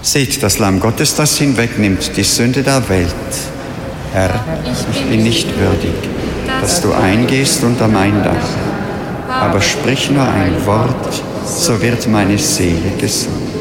Seht das Lamm Gottes, das hinwegnimmt die Sünde der Welt. Herr, ich bin nicht würdig, dass du eingehst unter mein Dach. Aber sprich nur ein Wort, so wird meine Seele gesund.